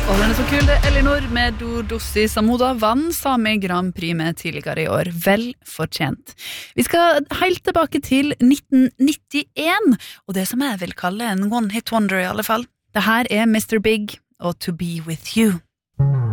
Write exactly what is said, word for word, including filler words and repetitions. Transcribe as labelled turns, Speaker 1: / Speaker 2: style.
Speaker 1: Og den er så kul, det er Elinor med Dodossi Samoda vann Sami Grand Prix med tidligere i år. Vel fortjent. Vi skal helt tilbake til nitten nittien, og det som jeg vil kalle en one-hit wonder i alle fall. Det her er mister Big og To Be With You.